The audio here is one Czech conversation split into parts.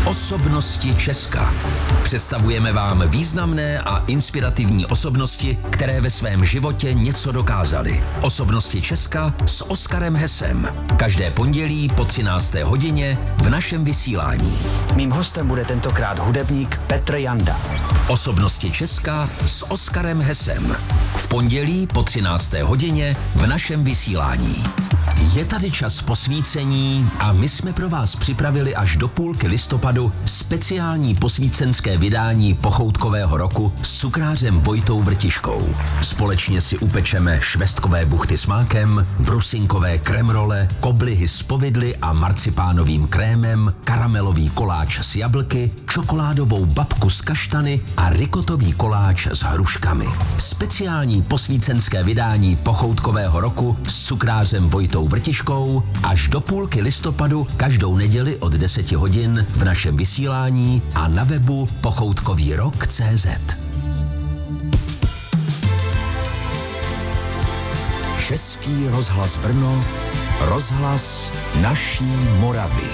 Osobnosti Česka. Představujeme vám významné a inspirativní osobnosti, které ve svém životě něco dokázaly. Osobnosti Česka s Oskarem Hesem. Každé pondělí po 13. hodině v našem vysílání. Mým hostem bude tentokrát hudebník Petr Janda. Osobnosti Česka s Oskarem Hesem. V pondělí po 13. hodině v našem vysílání. Je tady čas posvícení a my jsme pro vás připravili až do půlky listopadu speciální posvícenské vydání pochoutkového roku s cukrářem Vojtou Vrtiškou. Společně si upečeme švestkové buchty s mákem, brusinkové kremrole, koblihy s povidly a marcipánovým krémem, karamelový koláč s jablky, čokoládovou babku s kaštany a rikotový koláč s hruškami. Speciální posvícenské vydání pochoutkového roku s cukrářem Vojtou Vrtiškou až do půlky listopadu každou neděli od 10 hodin v našem vysílání a na webu pochoutkovýrok.cz. Český rozhlas Brno, rozhlas naší Moravy.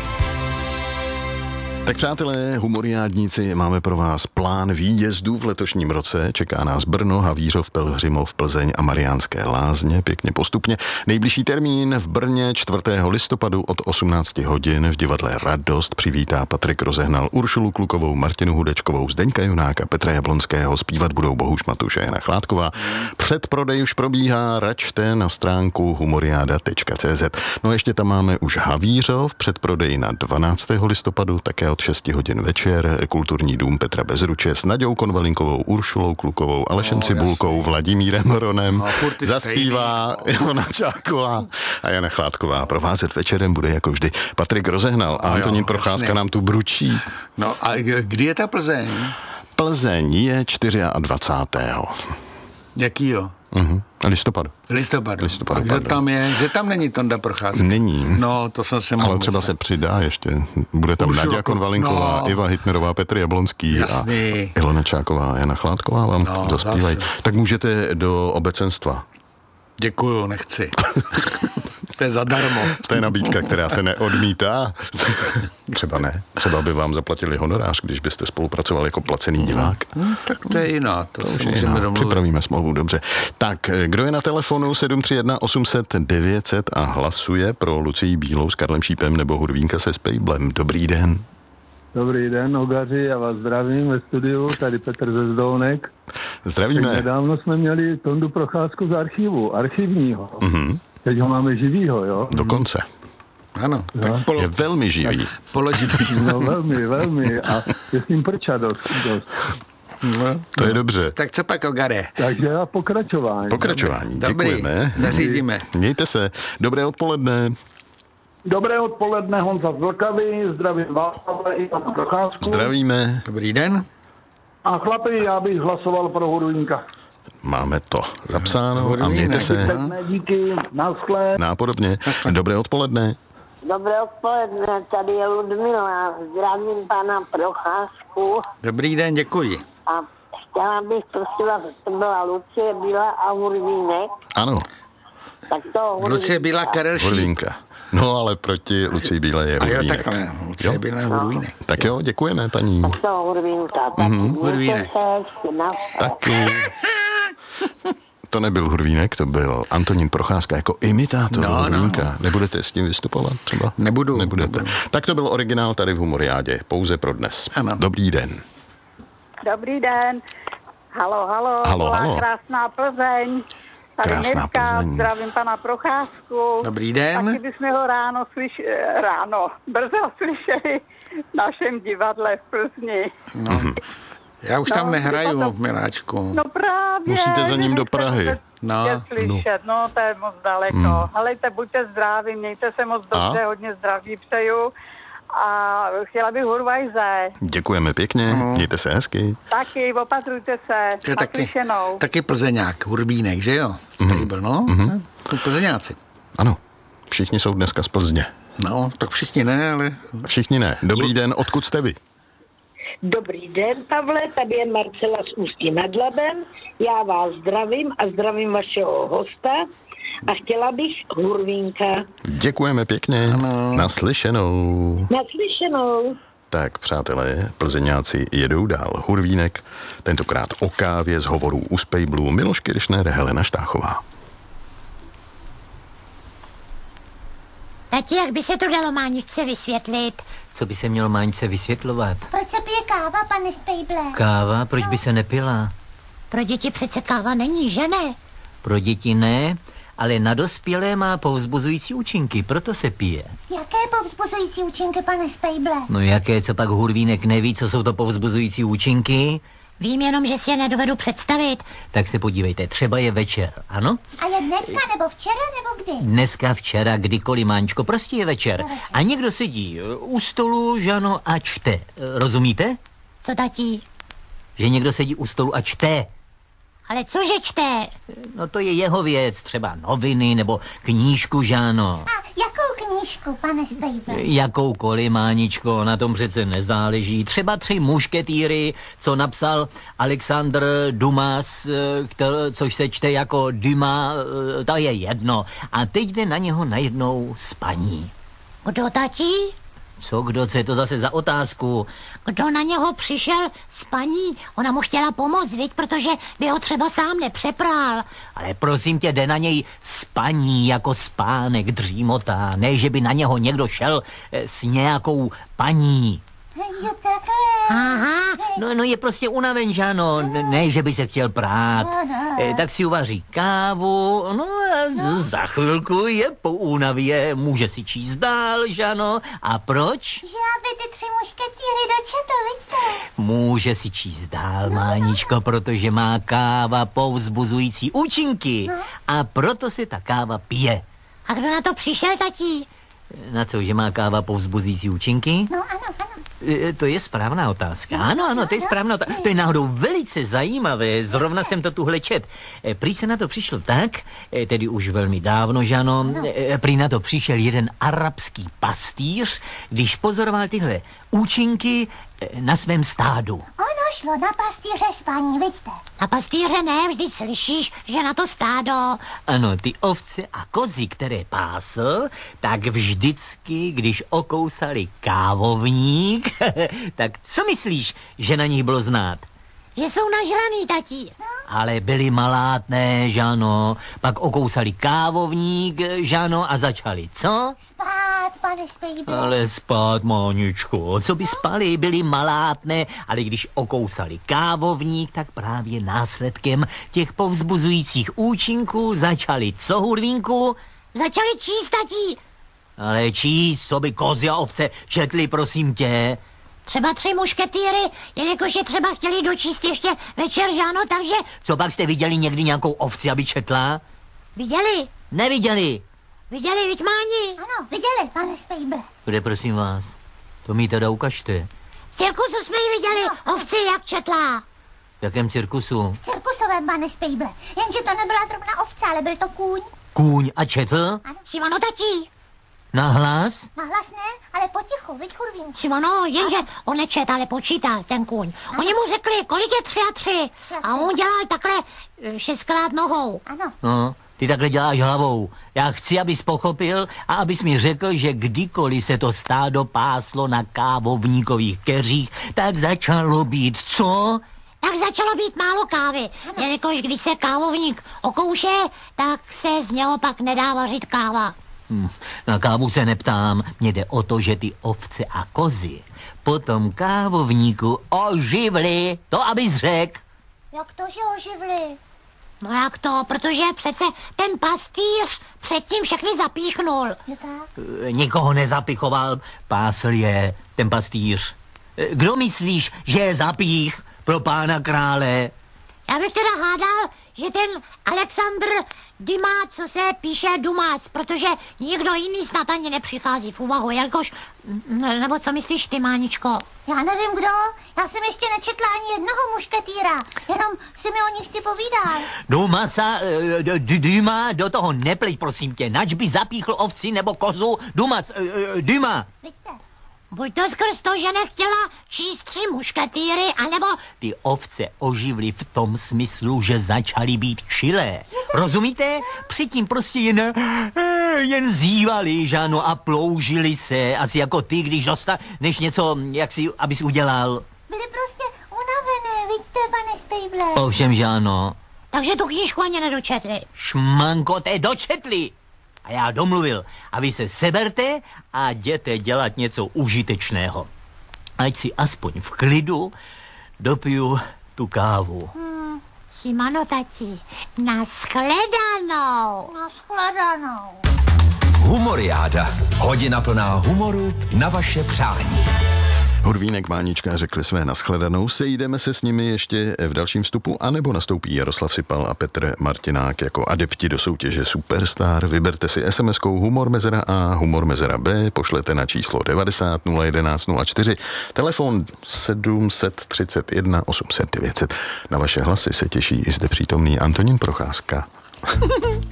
Tak přátelé, humoriádníci, máme pro vás plán výjezdů v letošním roce. Čeká nás Brno, Havířov, Pelhřimov, Plzeň a Mariánské Lázně, pěkně postupně. Nejbližší termín v Brně 4. listopadu od 18 hodin v divadle Radost přivítá Patrik Rozehnal Uršulu Klukovou, Martinu Hudečkovou, Zdeňka Junáka, Petra Jablonského, zpívat budou Bohuš Matuš a Jana Chládková. Předprodej už probíhá, račte na stránku humoriada.cz. No a ještě tam máme už Havířov, předprodej na 12. listopadu, také od 6 hodin večer, kulturní dům Petra Bezruče s Naďou Konvalinkovou, Uršulou Klukovou, Alešem Cibulkou, Vladimírem Ronem, zaspívá Ilona Čáková a Jana Chládková. Provázet večerem bude jako vždy Patrik Rozehnal a Antonín Procházka nám tu bručí. No a kdy je ta Plzeň? Plzeň je 24. Jakýho? Listopadu. A kdo tam je? Že tam není Tonda Procházka? Není. No, to jsem se mohl ale třeba se přidá ještě. Bude tam Naďa Konvalinková, Iva Hitnerová, Petr Jablonský a Ilona Čáková a Jana Chládková vám zaspívají. Tak můžete do obecenstva. Děkuju, nechci. To je zadarmo. To je nabídka, která se neodmítá. Třeba ne. Třeba by vám zaplatili honorář, když byste spolupracovali jako placený divák. Tak to je jiná. To už je jiná. Připravíme smlouvu, dobře. Tak, kdo je na telefonu 731 800 900 a hlasuje pro Lucii Bílou s Karlem Šípem nebo Hurvínka se Spejblem? Dobrý den. Dobrý den, Ogaři, já vás zdravím ve studiu, tady Petr ze Zdounek. Zdravíme. Tak nedávno jsme měli Tondu Procházku z archivního. Teď ho máme živýho, jo? Dokonce. Ano. Je velmi živý. No velmi. A je s ním prča dost. No, to je dobře. Tak co pak, Ogare? Takže a pokračování. Děkujeme. Zařídíme. Mějte se. Dobré odpoledne. Dobré odpoledne, Honza z Vlkavy, zdravím vás, i pana Procházku. Zdravíme. Dobrý den. A chlapi, já bych hlasoval pro Hurvínka. Máme to zapsáno a mějte se. Díky, naschle. Nápodobně. Dobré odpoledne. Dobré odpoledne, tady je Ludmila, zdravím pana Procházku. Dobrý den, děkuji. A chtěla bych, prosím vás, to byla Lucie Bílá a Hurvínek. Ano. Tak to Lucie Bílá, Karel Šíp. Hurvínka. No, ale proti Lucii Bílé je Hurvínek. A jo, takhle. Lucie Bílá je Hurvínek. Tak jo, děkujeme, paní. Tak to Hurvínka. Hurvínek. Taky. To nebyl Hurvínek, to byl Antonín Procházka jako imitátor Hurvínka. Nebudete s tím vystupovat třeba? Nebudete. Tak to byl originál tady v Humoriádě, pouze pro dnes. Ano. Dobrý den. Dobrý den. Halo. Krásná Plzeň. Tady Krásná Mirka, Plzeň. zdravím pana Procházku. Dobrý den. Taky bychom ho brzo slyšeli v našem divadle v Plzni. No. Já už tam nehraju, miláčku. No právě. Musíte za ním do Prahy. Slyšet, to je moc daleko. Helejte, buďte zdraví, mějte se moc dobře, hodně zdraví přeju. A chtěla bych Hurvajze. Děkujeme pěkně, mějte se hezky. Taky, opatrujte se. Je taky Plzeňák, Hurvínek, že jo? Tady byl, jsou Plzeňáci. Ano, všichni jsou dneska z Plzně. No, tak všichni ne, ale... Všichni ne. Dobrý den, odkud jste vy? Dobrý den, Pavle, tady je Marcela z Ústí nad Labem. Já vás zdravím a zdravím vašeho hosta. A chtěla bych Hurvínka. Děkujeme pěkně. Ano. Naslyšenou. Tak, přátelé, plzeňáci jedou dál. Hurvínek, tentokrát o kávě z hovorů u Spejblu, Miloš Kiršner, Helena Štáchová. Tati, jak by se to dalo Máničce vysvětlit? Co by se mělo Máničce vysvětlovat? Proč se pije káva, pane Spejble? Káva? Proč by se nepila? Pro děti přece káva není, že ne? Pro děti ne, ale na dospělé má povzbuzující účinky, proto se pije. Jaké povzbuzující účinky, pane Spejble? No jaké, co pak Hurvínek neví, co jsou to povzbuzující účinky? Vím jenom, že si je nedovedu představit. Tak se podívejte, třeba je večer, ano? A je dneska, nebo včera, nebo kdy? Dneska, včera, kdykoliv, Máňčko, prostě je večer. A někdo sedí u stolu, že ano, a čte. Rozumíte? Co, tati? Že někdo sedí u stolu a čte. Ale cože čte? No to je jeho věc, třeba noviny nebo knížku, že ano. A jakou knížku, pane Spejble? Jakoukoliv, Máničko, na tom přece nezáleží. Třeba 3 mušketýry, co napsal Alexandr Dumas, což se čte jako Dumas, to je jedno. A teď jde na něho najednou spaní. Kdo, tati? Co je to zase za otázku? Kdo na něho přišel s paní? Ona mu chtěla pomoct, viď, protože by ho třeba sám nepřepral. Ale prosím tě, jde na něj spaní jako spánek, dřímota. Ne, že by na něho někdo šel s nějakou paní. Jo, takhle. Aha, no je prostě unaven, že ano, ne, že by se chtěl prát. Tak si uvaří kávu, no a za chvilku je po únavě, může si číst dál, že ano. A proč? Že aby ty 3 mušketýry dočetl, vidíte? Může si číst dál, Máničko, protože má káva povzbuzující účinky. A proto se ta káva pije. A kdo na to přišel, tati? Na co, že má káva povzbuzující účinky? No, ano. To je správná otázka. Ano, to je správná otázka. To je náhodou velice zajímavé. Zrovna jsem to tuhle čet. Prý se na to přišlo tak, tedy už velmi dávno, že ano, prý na to přišel jeden arabský pastýř, když pozoroval tyhle účinky na svém stádu. Ono šlo na pastýře spaní, vidíte? Na pastýře ne, vždyť slyšíš, že na to stádo. Ano, ty ovce a kozy, které pásl, tak vždycky, když okousali kávovník, tak co myslíš, že na nich bylo znát? Že jsou nažraný, tati. Ale byli malátné, že ano. Pak okousali kávovník, že ano, a začali, co? Spát, pane Spejble. Ale spát, Máničko, co by spali, byli malátné, ale když okousali kávovník, tak právě následkem těch povzbuzujících účinků začali, co, Hurvínku? Začali číst, tati. Ale číst, co by kozy a ovce četli, prosím tě. Třeba 3 mušketýry, jelikož je třeba chtěli dočíst ještě večer, že ano, takže... Co pak jste viděli někdy nějakou ovci, aby četla? Viděli? Neviděli. Viděli, viď, Máni? Ano, viděli, pane Spejble. Kde, prosím vás? To mi teda ukažte. V cirkusu jsme ji viděli, ovci, jak četla. V jakém cirkusu? V cirkusovém, pane Spejble. Jenže to nebyla zrovna ovce, ale byl to kůň. Kůň a četl? Ano, Šimano, tati. Nahlas? Nahlas ne, ale potichu, viď, Hurvín. Šimano, jenže on nečet, ale počítal, ten kůň. Oni mu řekli, kolik je 3 a 3. A on dělal takhle 6krát nohou. Ano. No, ty takhle děláš hlavou. Já chci, abys pochopil a abys mi řekl, že kdykoliv se to stádo páslo na kávovníkových keřích, tak začalo být co? Tak začalo být málo kávy, jelikož když se kávovník okouše, tak se z něho pak nedá vařit káva. Na kávu se neptám, mně jde o to, že ty ovce a kozy potom kávovníku oživli, to abys řekl. Jak to, že oživli? No jak to, protože přece ten pastýř předtím všechny zapíchnul. Je tak? Nikoho nezapichoval, pásl je ten pastýř. Kdo myslíš, že je zapích pro pána krále? Já bych teda hádal, že ten Alexandr Dumas, co se píše Dumas, protože nikdo jiný snad ani nepřichází v úvahu, jelikož... Nebo co myslíš ty, Máničko? Já nevím kdo, já jsem ještě nečetla ani jednoho mušketýra, jenom si mi o nich ty povídal. Dumasa, Dumas, do toho nepleť, prosím tě, nač by zapíchl ovci nebo kozu, Dumas, Dumas. Vidíte? Buď to skrz to, že nechtěla číst 3 mušketýry, anebo... Ty ovce oživly v tom smyslu, že začaly být čilé. Rozumíte? Předtím prostě jen jen zívali, že ano, a ploužili se, asi jako ty, když než něco, jak si, abys udělal. Byli prostě unavené, vidíte, pane Spejble. Ovšem, že ano. Takže tu knížku ani nedočetli. Šmanko, te dočetli. A já domluvil, a vy se seberte a jděte dělat něco užitečného. Ať si aspoň v klidu dopiju tu kávu. Simano, tati, nashledanou. Nashledanou. Humoriáda. Hodina plná humoru na vaše přání. Hudvínek, Mánička řekli své nashledanou, sejdeme se s nimi ještě v dalším vstupu, anebo nastoupí Jaroslav Sipal a Petr Martinák jako adepti do soutěže Superstar. Vyberte si SMS-kou Humor Mezera A, Humor Mezera B, pošlete na číslo 90 011 04, telefon 731 800 900. Na vaše hlasy se těší i zde přítomný Antonín Procházka.